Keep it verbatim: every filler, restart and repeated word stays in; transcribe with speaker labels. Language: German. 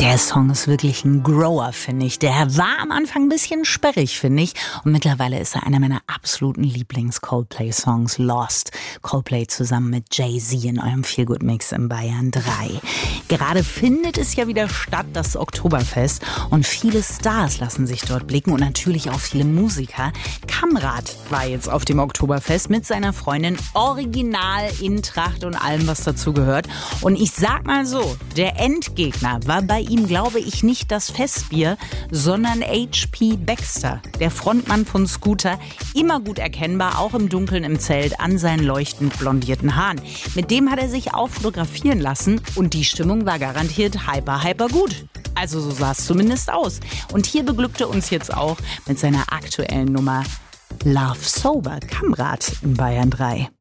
Speaker 1: Der Song ist wirklich ein Grower, finde ich. Der war am Anfang ein bisschen sperrig, finde ich. Und mittlerweile ist er einer meiner absoluten Lieblings-Coldplay-Songs, Lost. Coldplay zusammen mit Jay-Z in eurem Feelgood-Mix in Bayern drei. Gerade findet es ja wieder statt, das Oktoberfest. Und viele Stars lassen sich dort blicken und natürlich auch viele Musiker. Kamrat war jetzt auf dem Oktoberfest mit seiner Freundin, original in Tracht und allem, was dazu gehört. Und ich sag mal so, der Endgegner war bei ihm, glaube ich, nicht das Festbier, sondern H P Baxter, der Frontmann von Scooter, immer gut erkennbar, auch im Dunkeln im Zelt, an seinen leuchtend blondierten Haaren. Mit dem hat er sich auch fotografieren lassen und die Stimmung war garantiert hyper, hyper gut. Also so sah es zumindest aus. Und hier beglückte uns jetzt auch mit seiner aktuellen Nummer Love Sober Kamrat in Bayern drei.